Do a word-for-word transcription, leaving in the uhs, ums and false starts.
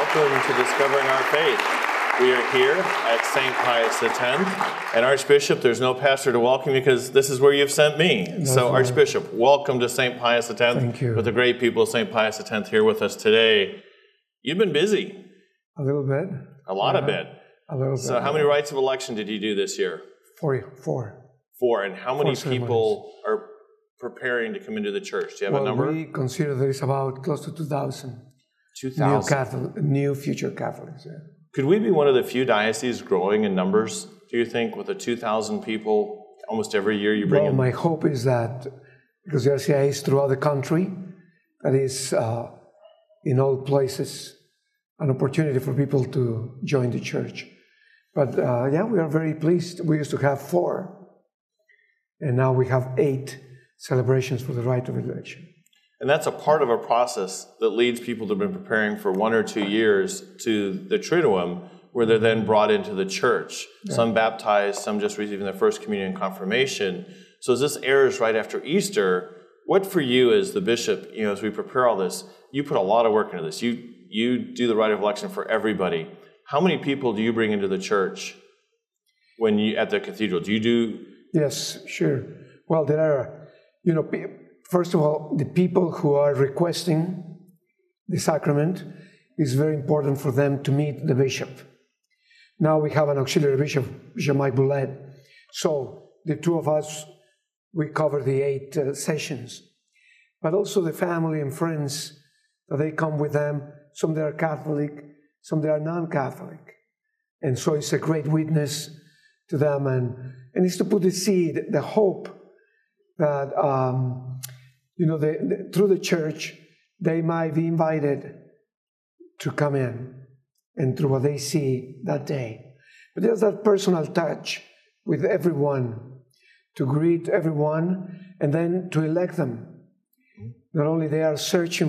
welcome to Discovering Our Faith. We are here at Saint Pius X, and Archbishop, there's no pastor to welcome you because this is where you've sent me. That's so right. Archbishop, welcome to Saint Pius X. Thank you. With the great people of Saint Pius X here with us today. You've been busy. A little bit. A lot yeah, of bit. A little bit. So how many rites of election did you do this year? Four. Four. Four. And how many Four people are preparing to come into the church? Do you have well, a number? We consider there is about close to two thousand. two thousand. New, Catholic, new future Catholics, yeah. Could we be one of the few dioceses growing in numbers, do you think, with the two thousand people almost every year you bring well, in? Well, my hope is that, because the R C I is throughout the country, that is uh, in all places, an opportunity for people to join the church. But uh, yeah, we are very pleased. We used to have four, and now we have eight celebrations for the rite of election. And that's a part of a process that leads people to have been preparing for one or two years to the Triduum, where they're then brought into the church. Yeah. Some baptized, some just receiving their first communion and confirmation. So as this airs right after Easter, what for you as the bishop, you know, as we prepare all this, you put a lot of work into this. You you do the rite of election for everybody. How many people do you bring into the church when you at the cathedral? Do you do? Yes, sure. Well, there are, you know, first of all, the people who are requesting the sacrament, it's very important for them to meet the bishop. Now we have an auxiliary bishop, Bishop Mike Boulet. So the two of us, we cover the eight uh, sessions. But also the family and friends, that they come with them. Some they are Catholic, some they are non-Catholic. And so it's a great witness to them. And, and it's to put the seed, the hope that, um, you know, the, the, through the church, they might be invited to come in and through what they see that day. But there's that personal touch with everyone, to greet everyone and then to elect them. Not only they are searching